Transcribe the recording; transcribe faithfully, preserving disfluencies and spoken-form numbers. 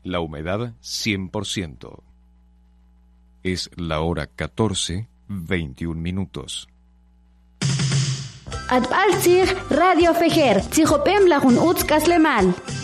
La humedad cien por ciento. Es la hora catorce, veintiún minutos. Atbalzir Radio Fejer, Tzihopem Lahun Utz Kaslemal.